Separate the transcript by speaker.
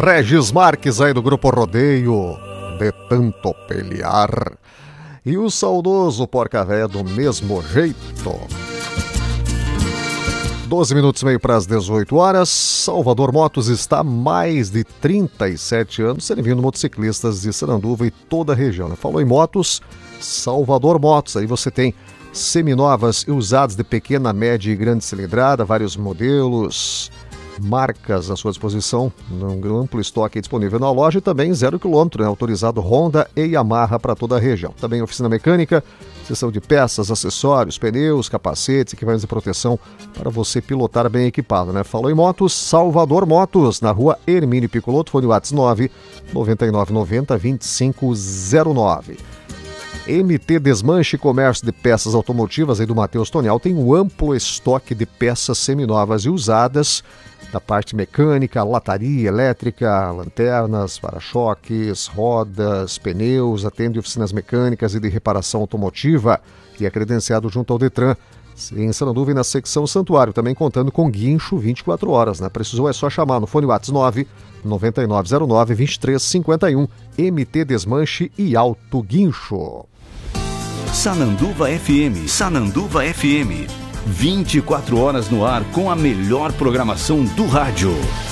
Speaker 1: Regis Marques aí do Grupo Rodeio, de tanto pelear. E o saudoso Porca Véia do mesmo jeito. 12 minutos e meio para as 18 horas. Salvador Motos está há mais de 37 anos servindo motociclistas de Sananduva e toda a região, né? Falou em motos, Salvador Motos. Aí você tem seminovas e usadas de pequena, média e grande cilindrada, vários modelos, marcas à sua disposição, um amplo estoque disponível na loja e também 0 km, né? Autorizado Honda e Yamaha para toda a região. Também oficina mecânica, seção de peças, acessórios, pneus, capacetes, equipamentos de proteção para você pilotar bem equipado, né? Falou em motos, Salvador Motos, na rua Hermínio Piccolotto, fone WhatsApp 99990-2509. MT Desmanche Comércio de Peças Automotivas aí do Matheus Tonial tem um amplo estoque de peças seminovas e usadas da parte mecânica, lataria, elétrica, lanternas, para-choques, rodas, pneus, atende oficinas mecânicas e de reparação automotiva e é credenciado junto ao Detran em Sananduva e na secção Santuário, também contando com guincho 24 horas, né? Precisou é só chamar no fone WhatsApp 9909-2351, MT Desmanche e Alto Guincho.
Speaker 2: Sananduva FM, Sananduva FM, 24 horas no ar com a melhor programação do rádio.